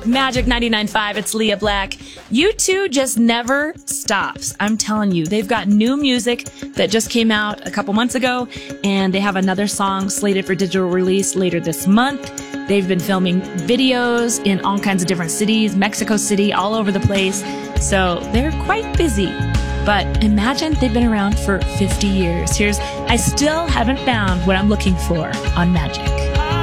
Magic 99.5, it's Leah Black. U2 just never stops. I'm telling you, they've got new music that just came out a couple months ago, and they have another song slated for digital release later this month. They've been filming videos in all kinds of different cities, Mexico City, all over the place. So they're quite busy. But imagine they've been around for 50 years. Here's I Still Haven't Found What I'm Looking For on Magic.